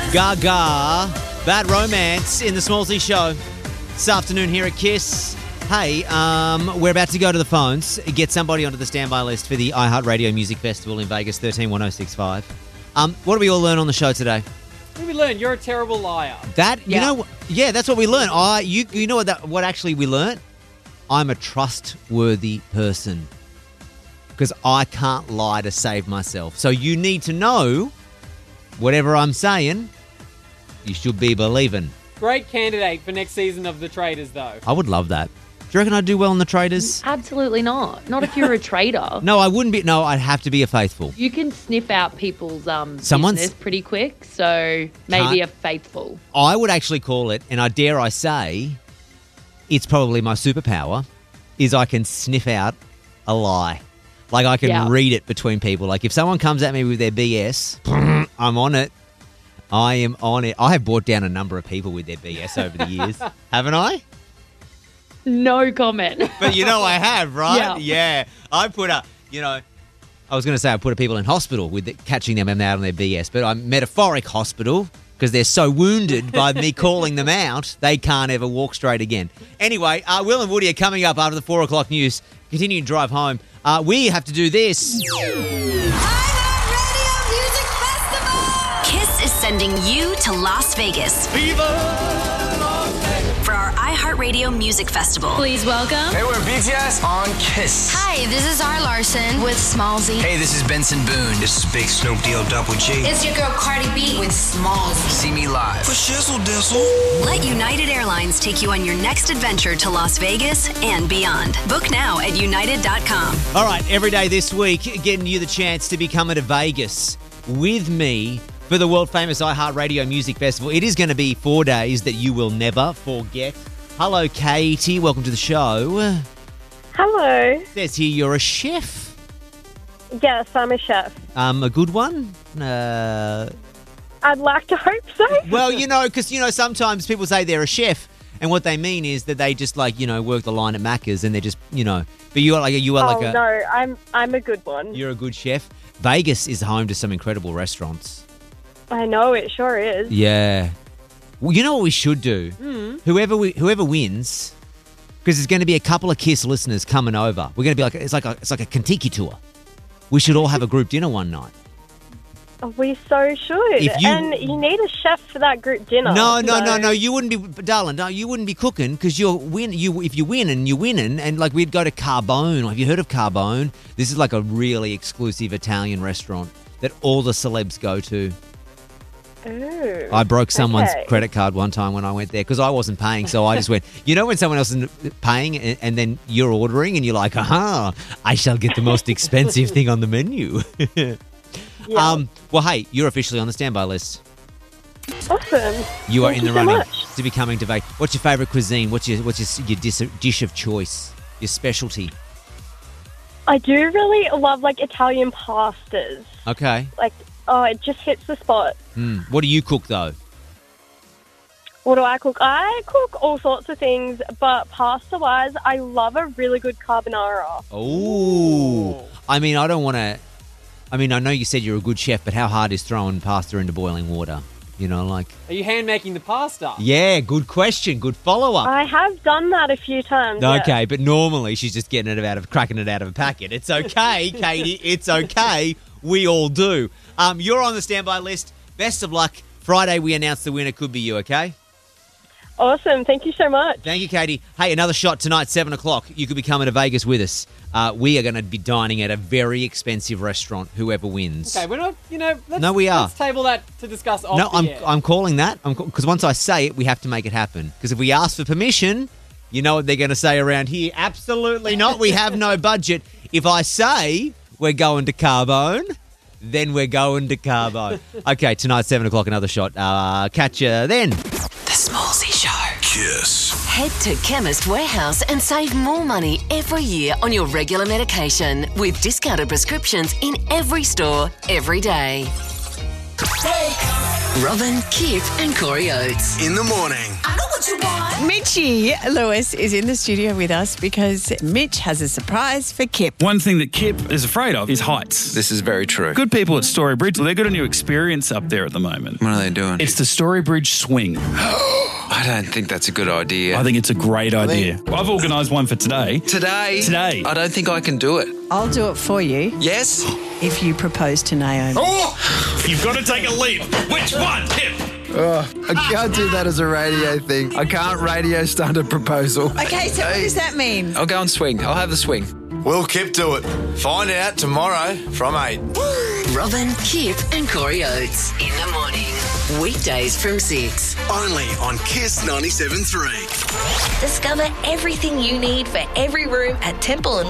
Gaga, Bad Romance in the Smallsy Show this afternoon here at KISS. Hey, we're about to go to the phones, get somebody onto the standby list for the iHeartRadio Music Festival in Vegas, 131065. What do we all learn on the show today? What did we learn? You're a terrible liar. That's what we learned. You know what actually we learned? I'm a trustworthy person because I can't lie to save myself. So you need to know whatever I'm saying, you should be believing. Great candidate for next season of The Traitors, though. I would love that. Do you reckon I'd do well in The Traitors? Absolutely not. Not if you're a traitor. No, I wouldn't be. No, I'd have to be a faithful. You can sniff out people's business pretty quick, so maybe a faithful. I would actually call it, and I dare I say, it's probably my superpower, is I can sniff out a lie. Like I can read it between people. Like if someone comes at me with their BS, I'm on it. I am on it. I have brought down a number of people with their BS over the years, haven't I? No comment. But I have, right? Yeah. I put I was going to say I put people in hospital with catching them out on their BS, but I'm metaphoric hospital because they're so wounded by me calling them out, they can't ever walk straight again. Anyway, Will and Woody are coming up after the 4 o'clock news. Continue to drive home. We have to do this. KISS is sending you to Las Vegas. Viva Las Vegas! For our iHeartRadio Music Festival. Please welcome. Hey, we're BTS on KISS. Hi, this is R. Larson with Smallsy. Hey, this is Benson Boone. This is Big Snoop Double G. It's your girl Cardi B with Smallsy. See me live. For shizzle dizzle. Let United Airlines take you on your next adventure to Las Vegas and beyond. Book now at united.com. All right, every day this week, getting you the chance to be coming to Vegas with me for the world-famous iHeartRadio Music Festival. It is going to be 4 days that you will never forget. Hello, Katie. Welcome to the show. Hello. It says here you're a chef. Yes, I'm a chef. A good one? I'd like to hope so. Well, because, sometimes people say they're a chef, and what they mean is that they just, work the line at Macca's, and they're just, but no, I'm a good one. You're a good chef. Vegas is home to some incredible restaurants. I know, it sure is. Yeah. Well, you know what we should do? Whoever wins, because there's going to be a couple of KISS listeners coming over. We're going to be it's like a Kentucky tour. We should all have a group dinner one night. We so should. And you need a chef for that group dinner. No. You wouldn't be, darling. No, you wouldn't be cooking because if you win and you're winning, and we'd go to Carbone. Have you heard of Carbone? This is like a really exclusive Italian restaurant that all the celebs go to. Ooh, I broke someone's credit card one time when I went there because I wasn't paying, so I just went, when someone else is paying and then you're ordering and you're like, aha, I shall get the most expensive thing on the menu. Yeah. Well, hey, you're officially on the standby list. Awesome. You are Thank in the you so running much. to be coming to Vegas. What's your favourite cuisine? What's your dish of choice? Your specialty? I do really love Italian pastas. Okay. It just hits the spot. What do you cook though? What do I cook? I cook all sorts of things, but pasta-wise, I love a really good carbonara. Oh. I mean, I don't want to... I mean, I know you said you're a good chef, but how hard is throwing pasta into boiling water? Are you hand-making the pasta? Yeah, good question. Good follow-up. I have done that a few times. Okay, but normally she's just cracking it out of a packet. It's okay, Katie. It's okay. We all do. You're on the standby list. Best of luck. Friday, we announce the winner. Could be you, okay? Awesome. Thank you so much. Thank you, Katie. Hey, another shot tonight, 7 o'clock. You could be coming to Vegas with us. We are going to be dining at a very expensive restaurant, whoever wins. Okay, we're not, we are. Let's table that to discuss off the air. I'm calling that. Because once I say it, we have to make it happen. Because if we ask for permission, you know what they're going to say around here. Absolutely not. We have no budget. If I say we're going to Carbone, then we're going to Carbone. Okay, tonight, 7 o'clock, another shot. Catch you then. The Smallsy Show. KISS. Head to Chemist Warehouse and save more money every year on your regular medication with discounted prescriptions in every store, every day. Hey. Robin, Kip and Corey Oates. In the morning. I know what you want. Mitchie Lewis is in the studio with us because Mitch has a surprise for Kip. One thing that Kip is afraid of is heights. This is very true. Good people at Storybridge, they've got a new experience up there at the moment. What are they doing? It's the Storybridge Swing. I don't think that's a good idea. I think it's a great idea. I've organised one for today. Today? Today. I don't think I can do it. I'll do it for you. Yes? If you propose to Naomi. Oh! You've got to take a leap. Which one, Kip? I can't do that as a radio thing. I can't radio start a proposal. Okay, so what does that mean? I'll go and swing. I'll have the swing. Will Kip do it? Find out tomorrow from 8. Robin, Kip and Corey Oates. In the morning. Weekdays from 6. Only on Kiss 97.3. Discover everything you need for every room at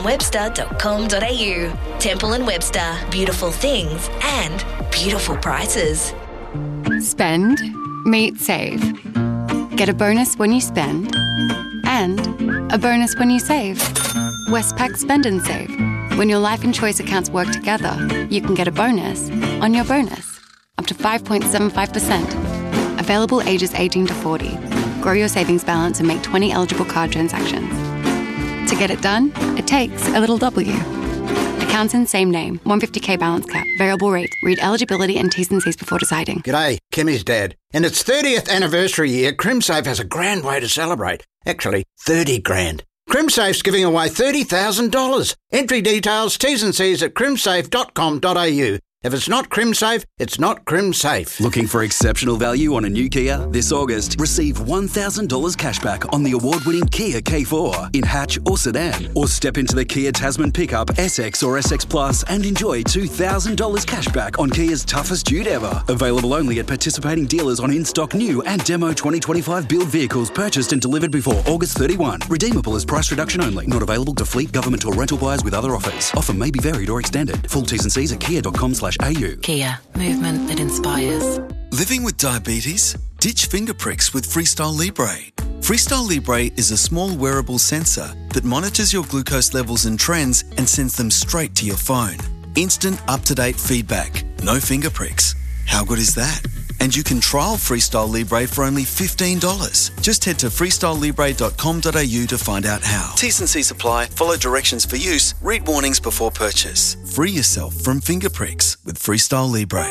templeandwebster.com.au. Temple & Webster. Beautiful things and beautiful prices. Spend, meet, save. Get a bonus when you spend and a bonus when you save. Westpac Spend and Save. When your life and choice accounts work together, you can get a bonus on your bonus. Up to 5.75%. Available ages 18 to 40. Grow your savings balance and make 20 eligible card transactions. To get it done, it takes a little W. Accounts in same name. 150k balance cap. Variable rate. Read eligibility and T's and C's before deciding. G'day, Kimmy's dad. In its 30th anniversary year, CrimSafe has a grand way to celebrate. Actually, 30 grand. CrimSafe's giving away $30,000. Entry details, T's and C's at crimsafe.com.au. If it's not CrimSafe, it's not CrimSafe. Looking for exceptional value on a new Kia? This August, receive $1,000 cashback on the award-winning Kia K4 in hatch or sedan. Or step into the Kia Tasman pickup, SX or SX Plus and enjoy $2,000 cashback on Kia's toughest dude ever. Available only at participating dealers on in-stock new and demo 2025 build vehicles purchased and delivered before August 31. Redeemable as price reduction only. Not available to fleet, government or rental buyers with other offers. Offer may be varied or extended. Full T's and C's at kia.com/au. Kia. Movement that inspires. Living with diabetes? Ditch finger pricks with Freestyle Libre. Freestyle Libre is a small wearable sensor that monitors your glucose levels and trends and sends them straight to your phone. Instant, up-to-date feedback. No finger pricks. How good is that? And you can trial Freestyle Libre for only $15. Just head to freestylelibre.com.au to find out how. T's and C's apply. Follow directions for use. Read warnings before purchase. Free yourself from finger pricks with Freestyle Libre.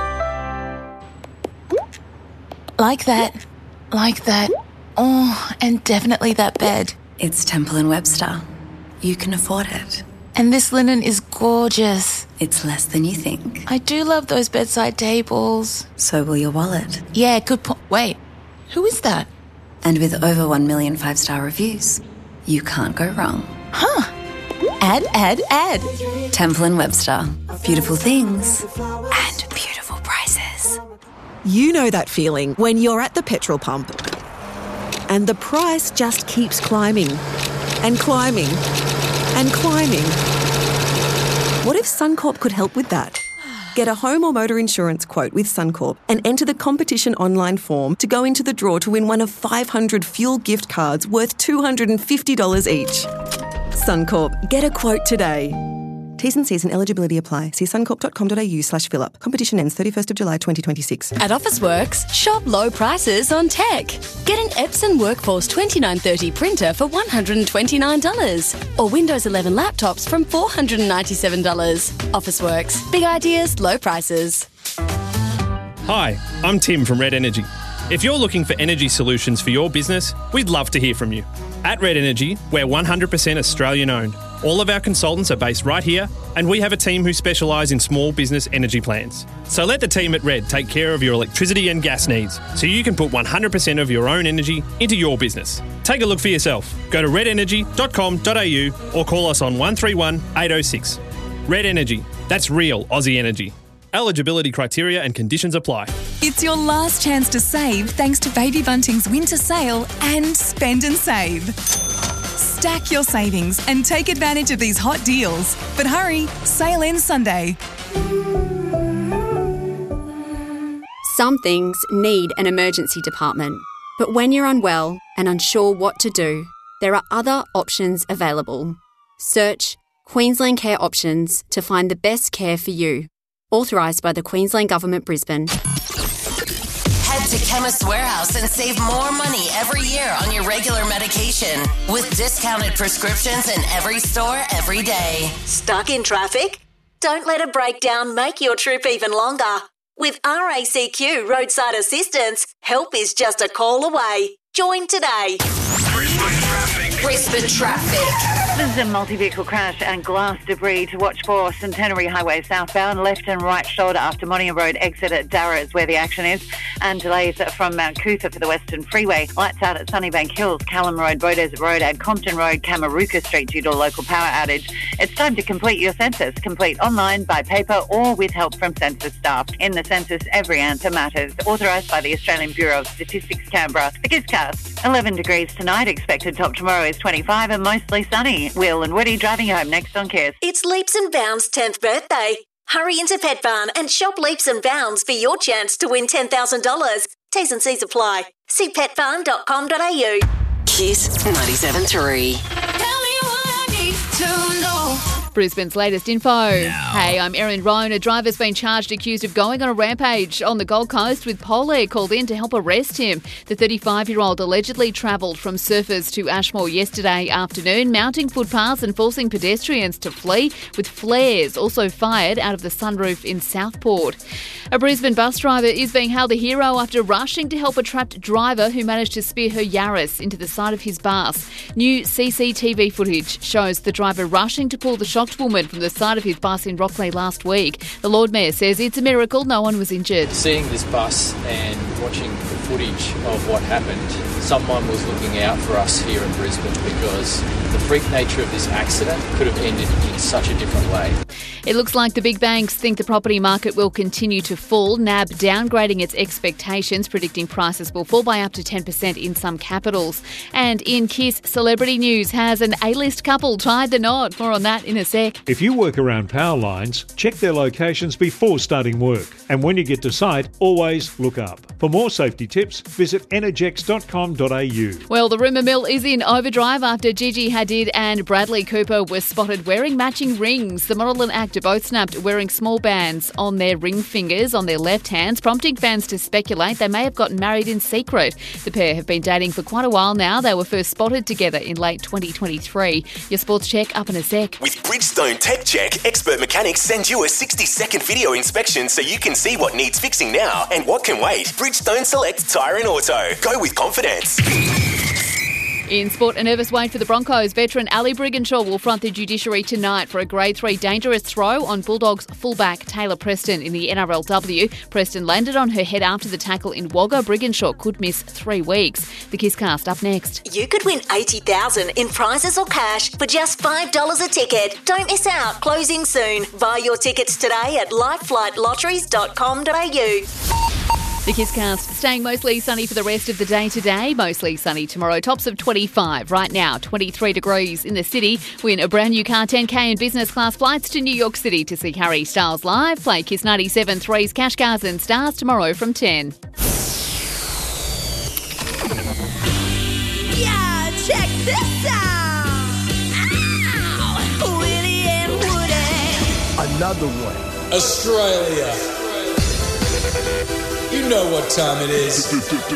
Like that. Like that. Oh, and definitely that bed. It's Temple & Webster. You can afford it. And this linen is gorgeous. It's less than you think. I do love those bedside tables. So will your wallet. Yeah, good point. Wait, who is that? And with over 1 million 5-star reviews, you can't go wrong. Huh. Add. Temple & Webster. Beautiful things and beautiful prices. You know that feeling when you're at the petrol pump and the price just keeps climbing and climbing and climbing. What if Suncorp could help with that? Get a home or motor insurance quote with Suncorp and enter the competition online form to go into the draw to win one of 500 fuel gift cards worth $250 each. Suncorp, get a quote today. T's and C's and eligibility apply. See suncorp.com.au/fill-up. Competition ends 31st of July 2026. At Officeworks, shop low prices on tech. Get an Epson Workforce 2930 printer for $129 or Windows 11 laptops from $497. Officeworks. Big ideas, low prices. Hi, I'm Tim from Red Energy. If you're looking for energy solutions for your business, we'd love to hear from you. At Red Energy, we're 100% Australian owned. All of our consultants are based right here, and we have a team who specialise in small business energy plans. So let the team at Red take care of your electricity and gas needs, so you can put 100% of your own energy into your business. Take a look for yourself. Go to redenergy.com.au or call us on 131 806. Red Energy. That's real Aussie energy. Eligibility criteria and conditions apply. It's your last chance to save thanks to Baby Bunting's winter sale and Spend and Save. Stack your savings and take advantage of these hot deals. But hurry, sale ends Sunday. Some things need an emergency department. But when you're unwell and unsure what to do, there are other options available. Search Queensland Care Options to find the best care for you. Authorised by the Queensland Government, Brisbane. Chemist Warehouse and save more money every year on your regular medication with discounted prescriptions in every store every day. Stuck in traffic? Don't let a breakdown make your trip even longer. With RACQ Roadside Assistance, help is just a call away. Join today. Brisbane traffic. This is a multi-vehicle crash and glass debris to watch for Centenary Highway southbound, left and right shoulder after Monia Road exit at Darra is where the action is, and delays from Mount Cootha for the Western Freeway. Lights out at Sunnybank Hills, Callum Road, Beaudesert Road and Compton Road, Kamaruka Street due to a local power outage. It's time to complete your census. Complete online, by paper or with help from census staff. In the census, every answer matters. Authorised by the Australian Bureau of Statistics, Canberra. The Gizcast. 11 degrees tonight, expected top tomorrow is 25 and mostly sunny. Will and Woody driving home next on Kiss. It's Leaps and Bounds' 10th birthday. Hurry into Pet Barn and shop Leaps and Bounds for your chance to win $10,000. T's and C's apply. See petbarn.com.au. Kiss 97.3. Tell me what I need to know. Brisbane's latest info. Hey, I'm Erin Roan. A driver's been charged accused of going on a rampage on the Gold Coast with Polair called in to help arrest him. The 35-year-old allegedly travelled from Surfers to Ashmore yesterday afternoon, mounting footpaths and forcing pedestrians to flee, with flares also fired out of the sunroof in Southport. A Brisbane bus driver is being hailed a hero after rushing to help a trapped driver who managed to spear her Yaris into the side of his bus. New CCTV footage shows the driver rushing to pull the shocked woman from the side of his bus in Rockley last week. The Lord Mayor says it's a miracle no one was injured. Seeing this bus and watching the footage of what happened, someone was looking out for us here in Brisbane because the freak nature of this accident could have ended in such a different way. It looks like the big banks think the property market will continue to fall, NAB downgrading its expectations, predicting prices will fall by up to 10% in some capitals. And in Kiss celebrity news, has an A-list couple tied the knot? More on that in a sec. If you work around power lines, check their locations before starting work. And when you get to site, always look up. For more safety tips, visit energex.com.au. Well, the rumour mill is in overdrive after Gigi Hadid and Bradley Cooper were spotted wearing matching rings. The model and actor both snapped wearing small bands on their ring fingers on their left hands, prompting fans to speculate they may have gotten married in secret. The pair have been dating for quite a while now. They were first spotted together in late 2023. Your sports check up in a sec. With Bridgestone Tech Check, expert mechanics send you a 60-second video inspection so you can see what needs fixing now and what can wait. Bridgestone Select Tyre and Auto. Go with confidence. In sport, a nervous wait for the Broncos. Veteran Ali Brigginshaw will front the judiciary tonight for a Grade 3 dangerous throw on Bulldogs fullback Taylor Preston in the NRLW. Preston landed on her head after the tackle in Wagga. Brigginshaw could miss 3 weeks. The Kisscast up next. You could win $80,000 in prizes or cash for just $5 a ticket. Don't miss out. Closing soon. Buy your tickets today at lifeflightlotteries.com.au. The Kisscast staying mostly sunny for the rest of the day today. Mostly sunny tomorrow. Tops of 25. Right now, 23 degrees in the city. Win a brand new car, 10K and business class flights to New York City to see Harry Styles live. Play Kiss 97.3's Cash Cars and Stars tomorrow from 10. Yeah, check this out. Ow! Willie and Woody. Another one. Australia. You know what time it is.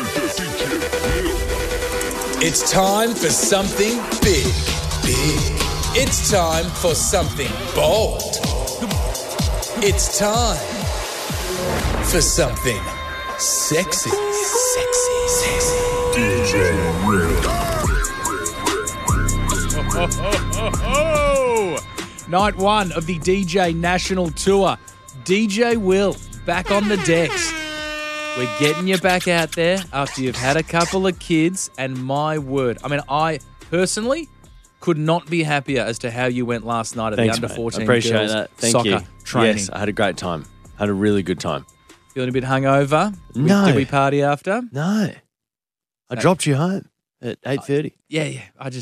It's time for something big. It's time for something bold. It's time for something sexy. DJ Will. Night one of the DJ National Tour. DJ Will back on the decks. We're getting you back out there after you've had a couple of kids, and my word, I mean, I personally could not be happier as to how you went last night at the under-14 girls soccer training. Yes, I had a great time. I had a really good time. Feeling a bit hungover? No. Did we party after? No. I dropped you home at 8:30. Yeah. Let's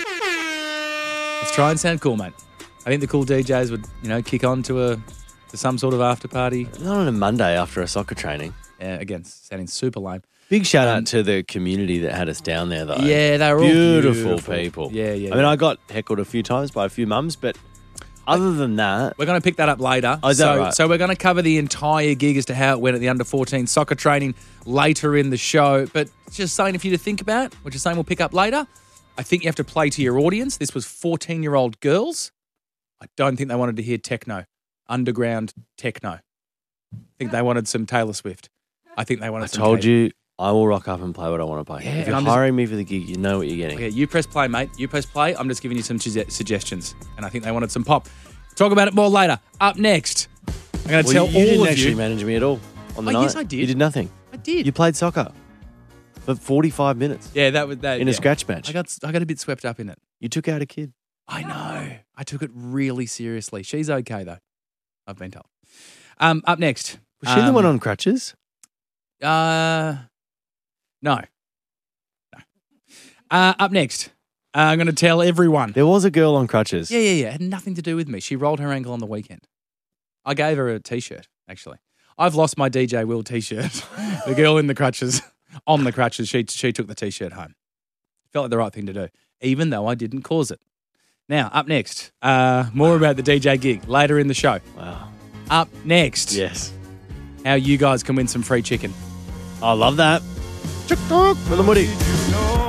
try and sound cool, mate. I think the cool DJs would, kick on to some sort of after party. Not on a Monday after a soccer training. Yeah, again, sounding super lame. Big shout out to the community that had us down there, though. Yeah, they were all beautiful people. Yeah. I mean, I got heckled a few times by a few mums, but Other than that, we're going to pick that up later. Oh, is that right? So we're going to cover the entire gig as to how it went at the under-14 soccer training later in the show. But just saying, if you to think about, which is saying we'll pick up later, I think you have to play to your audience. This was 14-year-old girls. I don't think they wanted to hear techno, underground techno. I think they wanted some Taylor Swift. I think they wanted some... I told you, I will rock up and play what I want to play. Yeah, if you're hiring me for the gig, you know what you're getting. Okay, you press play, mate. You press play. I'm just giving you some suggestions. And I think they wanted some pop. Talk about it more later. Up next, I'm going to tell all of you... You didn't actually manage me at all on the night. Yes, I did. You did nothing. I did. You played soccer for 45 minutes. Yeah, that was that. In a scratch match. I got a bit swept up in it. You took out a kid. I know. I took it really seriously. She's okay, though. I've been told. Up next. Was she the one on crutches? No. Up next, I'm going to tell everyone. There was a girl on crutches. Yeah. It had nothing to do with me. She rolled her ankle on the weekend. I gave her a T-shirt, actually. I've lost my DJ Will T-shirt. The girl in the crutches, on the crutches, she took the T-shirt home. Felt like the right thing to do, even though I didn't cause it. Now, up next, more about the DJ gig later in the show. Wow. Up next. Yes. How you guys can win some free chicken. I love that. TikTok. With the Moody.